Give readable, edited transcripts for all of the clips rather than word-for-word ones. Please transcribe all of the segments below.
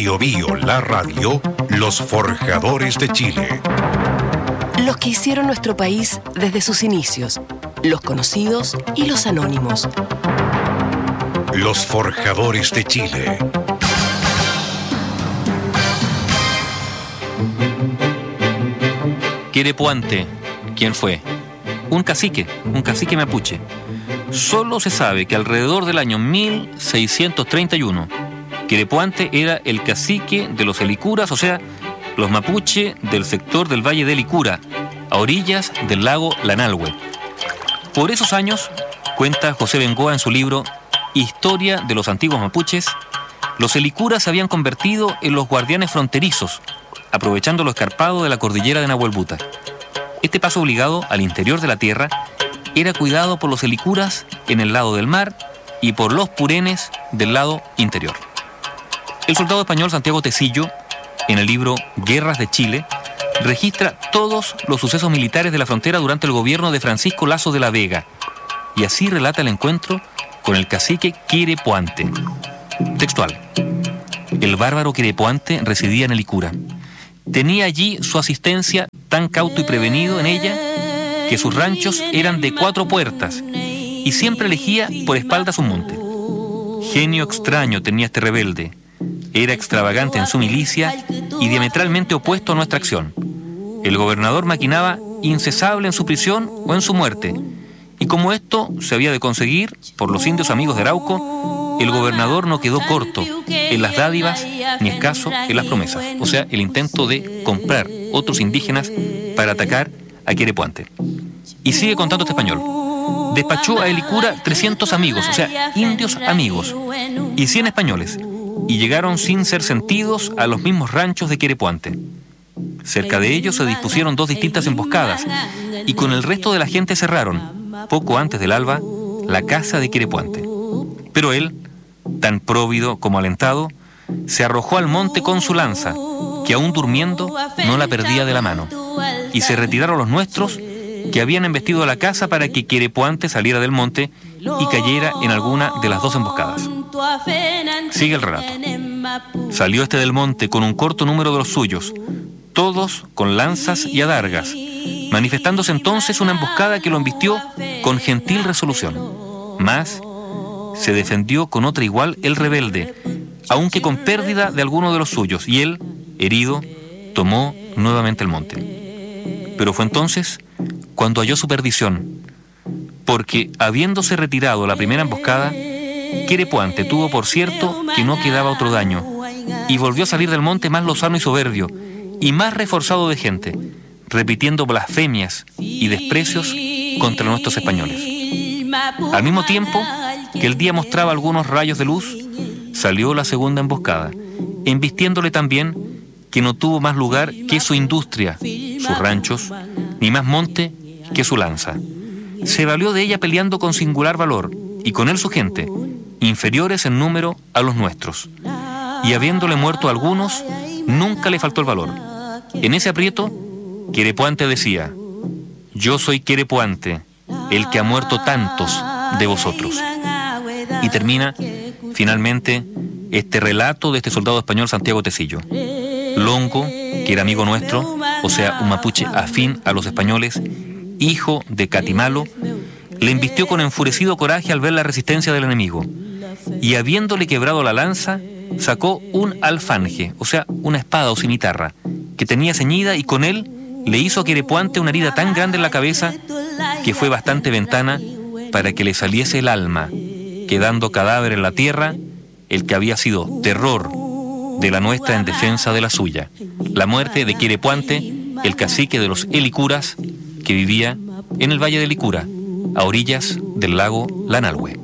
Bio Bio, la radio, los forjadores de Chile. Los que hicieron nuestro país desde sus inicios, los conocidos y los anónimos. Los forjadores de Chile. Querepuante, ¿quién fue? Un cacique mapuche. Solo se sabe que alrededor del año 1631, Querepuante era el cacique de los Helicuras, o sea, los mapuche del sector del Valle de Licura, a orillas del lago Lanalhue. Por esos años, cuenta José Bengoa en su libro Historia de los antiguos mapuches, los Helicuras se habían convertido en los guardianes fronterizos, aprovechando lo escarpado de la cordillera de Nahuelbuta. Este paso obligado al interior de la tierra era cuidado por los Helicuras en el lado del mar y por los purenes del lado interior. El soldado español Santiago Tecillo, en el libro Guerras de Chile, registra todos los sucesos militares de la frontera durante el gobierno de Francisco Lazo de la Vega, y así relata el encuentro con el cacique Querepuante. Textual: el bárbaro Querepuante residía en Helicura. Tenía allí su asistencia tan cauto y prevenido en ella que sus ranchos eran de 4 puertas y siempre elegía por espaldas un monte. Genio extraño tenía este rebelde. Era extravagante en su milicia y diametralmente opuesto a nuestra acción. El gobernador maquinaba incesable en su prisión o en su muerte, y como esto se había de conseguir por los indios amigos de Arauco, el gobernador no quedó corto en las dádivas ni escaso en las promesas, o sea, el intento de comprar otros indígenas para atacar a Querepuante. Y sigue contando este español: despachó a Helicura 300 amigos, o sea, indios amigos, y 100 españoles, y llegaron sin ser sentidos a los mismos ranchos de Querepuante. Cerca de ellos se dispusieron 2 distintas emboscadas, y con el resto de la gente cerraron, poco antes del alba, la casa de Querepuante. Pero él, tan próvido como alentado, se arrojó al monte con su lanza, que aún durmiendo no la perdía de la mano, y se retiraron los nuestros, que habían embestido la casa para que Querepuante saliera del monte y cayera en alguna de las 2 emboscadas. Sigue el relato. Salió este del monte con un corto número de los suyos, todos con lanzas y adargas, manifestándose entonces una emboscada que lo embistió con gentil resolución. Mas se defendió con otra igual el rebelde, aunque con pérdida de alguno de los suyos, y él, herido, tomó nuevamente el monte. Pero fue entonces cuando halló su perdición, porque habiéndose retirado la primera emboscada, Querepuante tuvo por cierto que no quedaba otro daño, y volvió a salir del monte más lozano y soberbio, y más reforzado de gente, repitiendo blasfemias y desprecios contra nuestros españoles. Al mismo tiempo que el día mostraba algunos rayos de luz, salió la segunda emboscada, embistiéndole también que no tuvo más lugar que su industria, sus ranchos, ni más monte que su lanza. Se valió de ella peleando con singular valor, y con él su gente, inferiores en número a los nuestros. Y habiéndole muerto a algunos, nunca le faltó el valor. En ese aprieto, Querepuante decía: yo soy Querepuante, el que ha muerto tantos de vosotros. Y termina, finalmente, este relato de este soldado español Santiago Tecillo. Longo, que era amigo nuestro, o sea, un mapuche afín a los españoles, hijo de Catimalo, le embistió con enfurecido coraje al ver la resistencia del enemigo, y habiéndole quebrado la lanza, sacó un alfanje, o sea, una espada o cimitarra, que tenía ceñida, y con él le hizo a Querepuante una herida tan grande en la cabeza que fue bastante ventana para que le saliese el alma, quedando cadáver en la tierra el que había sido terror de la nuestra en defensa de la suya. La muerte de Querepuante, el cacique de los Helicuras, que vivía en el Valle de Licura, a orillas del lago Lanalhue.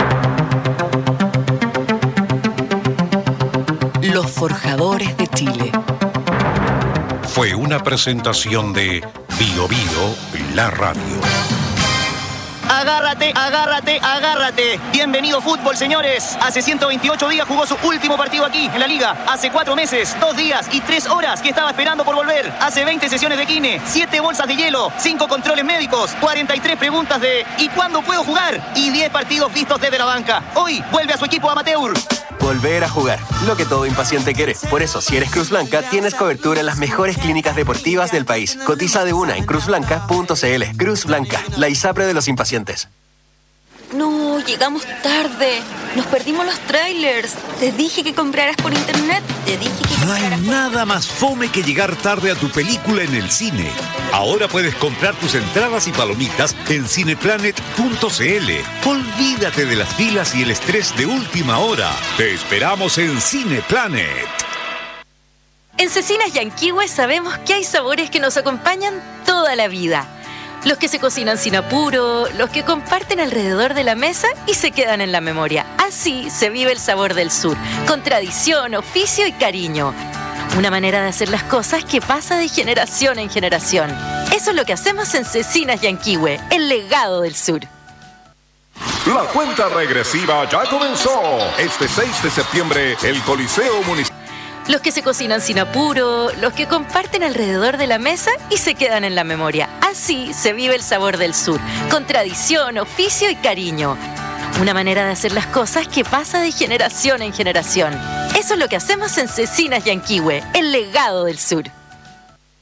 Los forjadores de Chile. Fue una presentación de Bio Bio, la radio. Agárrate, agárrate, agárrate. Bienvenido fútbol, señores. Hace 128 días jugó su último partido aquí, en la Liga. Hace 4 meses, 2 días y 3 horas que estaba esperando por volver. Hace 20 sesiones de kine, 7 bolsas de hielo, 5 controles médicos, 43 preguntas de ¿y cuándo puedo jugar? Y 10 partidos vistos desde la banca. Hoy vuelve a su equipo amateur. volver a jugar, lo que todo impaciente quiere. Por eso, si eres Cruz Blanca, tienes cobertura en las mejores clínicas deportivas del país. Cotiza de una en cruzblanca.cl. Cruz Blanca, la ISAPRE de los impacientes. No, llegamos tarde. Nos perdimos los trailers. Te dije que compraras por internet. No hay nada más fome que llegar tarde a tu película en el cine. Ahora puedes comprar tus entradas y palomitas en cineplanet.cl. Olvídate de las filas y el estrés de última hora. Te esperamos en Cineplanet. En Cecinas Yanquihue sabemos que hay sabores que nos acompañan toda la vida. Los que se cocinan sin apuro, los que comparten alrededor de la mesa y se quedan en la memoria. Así se vive el sabor del sur, con tradición, oficio y cariño. Una manera de hacer las cosas que pasa de generación en generación. Eso es lo que hacemos en Cecinas Yanquihue, el legado del sur. La cuenta regresiva ya comenzó. Este 6 de septiembre, el Coliseo Municipal. Los que se cocinan sin apuro, los que comparten alrededor de la mesa y se quedan en la memoria. Así se vive el sabor del sur, con tradición, oficio y cariño. Una manera de hacer las cosas que pasa de generación en generación. Eso es lo que hacemos en Cecinas Yanquihue, el legado del sur.